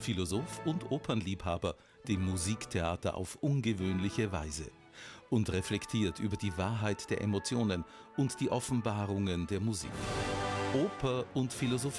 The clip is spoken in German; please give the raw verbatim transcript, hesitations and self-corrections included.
Philosoph und Opernliebhaber, dem Musiktheater auf ungewöhnliche Weise, und reflektiert über die Wahrheit der Emotionen und die Offenbarungen der Musik. Oper und Philosophie.